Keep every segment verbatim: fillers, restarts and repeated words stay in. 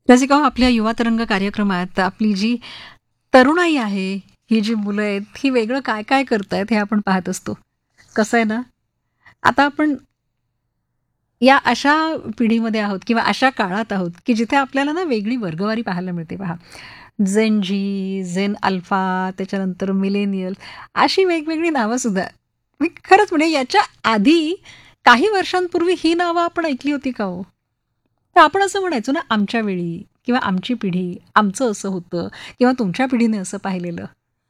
जसे का आपल्या युवा तरंग कार्यक्रमात आपली जी तरुणाई आहे, ही जी मुलं आहेत, ही वेगळं काय-काय करतायत हे आपण पाहत असतो. कसं आहे ना, आता आपण या अशा पिढीमध्ये आहोत किंवा अशा काळात आहोत, की जिथे आपल्याला ना वेगळी वर्गवारी पाहायला मिळते पहा. झेन झी, झेन अल्फा, त्याच्यानंतर मिलेनियल अशी वेगवेगळी नावं सुद्धा. मी खरंच म्हणजे याच्या आधी काही वर्षांपूर्वी ही नावं आपण ऐकली होती का हो? तर आपण असं म्हणायचो ना, आमच्या वेळी किंवा आमची पिढी, आमचं असं होतं किंवा तुमच्या पिढीने असं पाहिलेलं.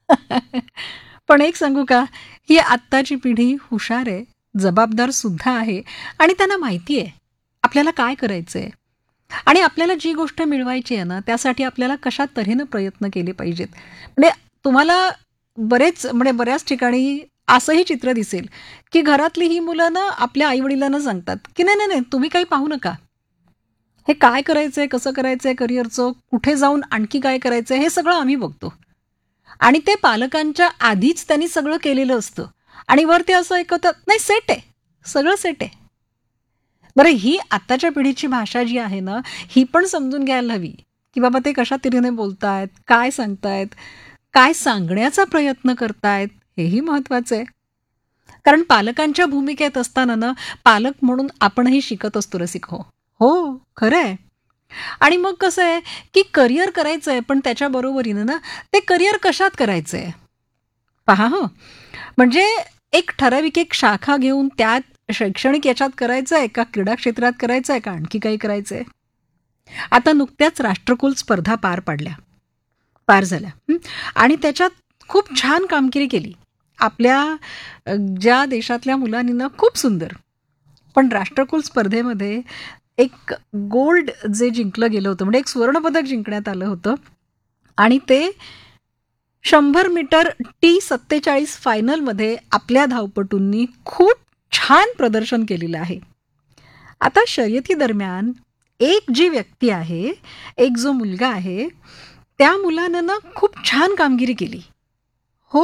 पण एक सांगू का, ही आत्ताची पिढी हुशार आहे, जबाबदार सुद्धा आहे आणि त्यांना माहिती आहे, आपल्याला काय करायचंय आणि आपल्याला जी गोष्ट मिळवायची आहे ना, त्यासाठी आपल्याला कशा तऱ्हेनं प्रयत्न केले पाहिजेत. म्हणजे तुम्हाला बरेच म्हणजे बऱ्याच ठिकाणी असंही चित्र दिसेल, की घरातली ही मुलं ना आपल्या आई-वडिलांना सांगतात, की "नाही, नाही, नाही, तुम्ही काही पाहू नका. हे काय करायचंय, कसं करायचंय करिअरचं, कुठे जाऊन आणखी काय करायचंय, हे सगळं आम्ही बघतो." आणि ते पालकांच्या आधीच त्यांनी सगळं केलेलं असतं आणि वर ते असं ऐकवतात, "नाही सेट आहे, सगळं सेट आहे." बरं ही आत्ताच्या पिढीची भाषा जी आहे ना, ही पण समजून घ्यायला हवी, की बाबा ते कशा तऱ्हेने बोलतायत, काय सांगतायत, काय सांगण्याचा प्रयत्न करतायत, हेही महत्वाचं आहे. कारण पालकांच्या भूमिकेत असताना ना, पालक म्हणून आपणही शिकत असतो रसिक हो. हो, खरं आहे. आणि मग कसं आहे, की करिअर करायचंय, पण त्याच्या बरोबरीने ना, ते करिअर कशात करायचंय? पहा हं, म्हणजे एक ठराविक एक शाखा घेऊन त्यात शैक्षणिक याच्यात करायचंय का क्रीडा क्षेत्रात करायचंय का आणखी काही करायचंय? आता नुकत्याच राष्ट्रकुल स्पर्धा पार पडल्या, पार झाल्या हं. आणि त्याच्यात खूप छान कामगिरी केली. आपल्या अ, ज्या देशातल्या मुलांनी ना खूप सुंदर. पण राष्ट्रकुल स्पर्धेमध्ये एक गोल्ड जे जिंकलं गेलं होतं, म्हणजे एक सुवर्णपदक जिंकण्यात आलं होतं आणि ते शंभर मीटर टी सत्तेचाळीस फायनलमध्ये आपल्या धावपटूंनी खूप छान प्रदर्शन केलेलं आहे. आता शर्यती दरम्यान एक जी व्यक्ती आहे, एक जो मुलगा आहे, त्या मुलानं ना खूप छान कामगिरी केली. हो.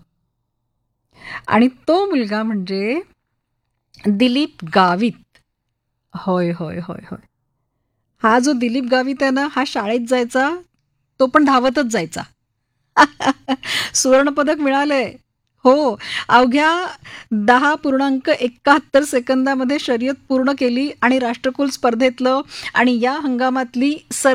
आणि तो मुलगा म्हणजे दिलीप गावित. होय, होय, होय, होय. हा जो दिलीप गावित आहे ना, हा शाळेत जायचा, तो पण धावतच जायचा. सुवर्णपदक मिळालंय. हो. अवघ्या दहा पूर्णांक एकाहत्तर सेकंदामध्ये शर्यत पूर्ण केली आणि राष्ट्रकुल स्पर्धेतलं आणि या हंगामातली